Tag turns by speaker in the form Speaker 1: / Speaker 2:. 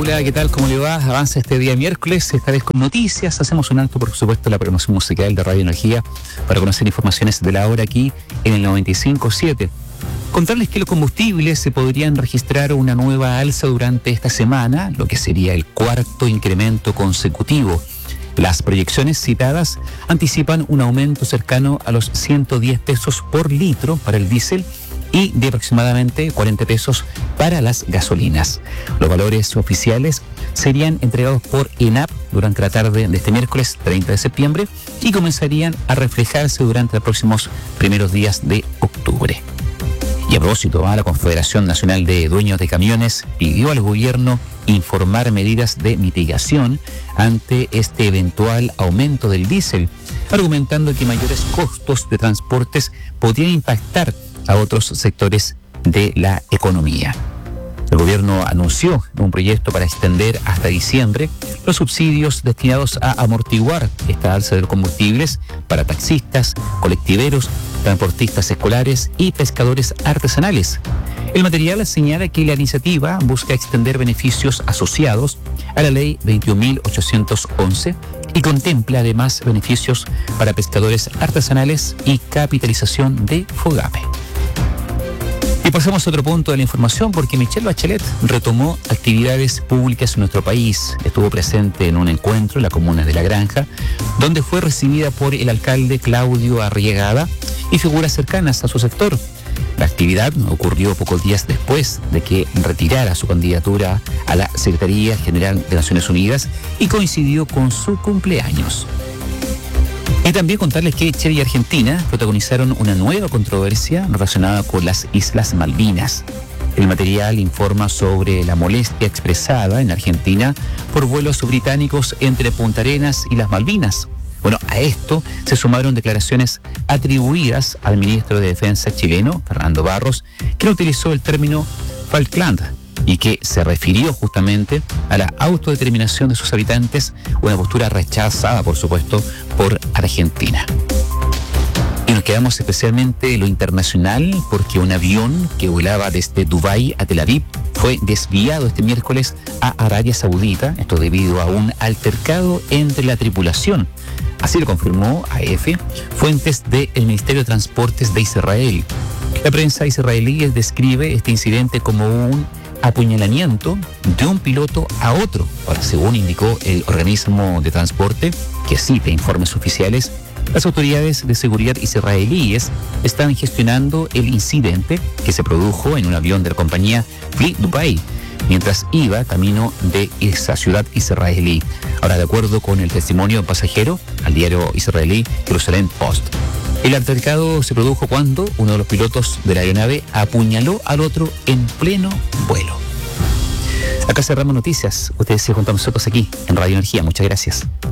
Speaker 1: Hola, ¿qué tal? ¿Cómo le va? Avanza este día miércoles, esta vez con noticias. Hacemos un alto, por supuesto, la programación musical de Radio Energía para conocer informaciones de la hora aquí en el 95.7. Contarles que los combustibles se podrían registrar una nueva alza durante esta semana, lo que sería el cuarto incremento consecutivo. Las proyecciones citadas anticipan un aumento cercano a los 110 pesos por litro para el diésel y de aproximadamente 40 pesos para las gasolinas. Los valores oficiales serían entregados por ENAP durante la tarde de este miércoles 30 de septiembre y comenzarían a reflejarse durante los próximos primeros días de octubre. Y a propósito, la Confederación Nacional de Dueños de Camiones pidió al gobierno informar medidas de mitigación ante este eventual aumento del diésel, argumentando que mayores costos de transportes podrían impactar a otros sectores de la economía. El gobierno anunció un proyecto para extender hasta diciembre los subsidios destinados a amortiguar esta alza de los combustibles para taxistas, colectiveros, transportistas escolares y pescadores artesanales. El material señala que la iniciativa busca extender beneficios asociados a la ley 21.811 y contempla además beneficios para pescadores artesanales y capitalización de FOGAPE. Y pasamos a otro punto de la información porque Michelle Bachelet retomó actividades públicas en nuestro país. Estuvo presente en un encuentro en la comuna de La Granja, donde fue recibida por el alcalde Claudio Arriagada y figuras cercanas a su sector. La actividad ocurrió pocos días después de que retirara su candidatura a la Secretaría General de Naciones Unidas y coincidió con su cumpleaños. Y también contarles que Chile y Argentina protagonizaron una nueva controversia relacionada con las Islas Malvinas. El material informa sobre la molestia expresada en Argentina por vuelos británicos entre Punta Arenas y las Malvinas. Bueno, a esto se sumaron declaraciones atribuidas al ministro de Defensa chileno, Fernando Barros, que utilizó el término Falkland y que se refirió justamente a la autodeterminación de sus habitantes, una postura rechazada, por supuesto, por Argentina. Y nos quedamos especialmente en lo internacional porque un avión que volaba desde Dubái a Tel Aviv fue desviado este miércoles a Arabia Saudita, esto debido a un altercado entre la tripulación. Así lo confirmó AF, fuentes del Ministerio de Transportes de Israel. La prensa israelí describe este incidente como un apuñalamiento de un piloto a otro. Ahora, según indicó el organismo de transporte, que cita informes oficiales, las autoridades de seguridad israelíes están gestionando el incidente que se produjo en un avión de la compañía Fly Dubai, mientras iba camino de esa ciudad israelí. Ahora, de acuerdo con el testimonio de un pasajero al diario israelí Jerusalem Post, el altercado se produjo cuando uno de los pilotos de la aeronave apuñaló al otro en pleno vuelo. Acá cerramos noticias. Ustedes se juntan con nosotros aquí en Radio Energía. Muchas gracias.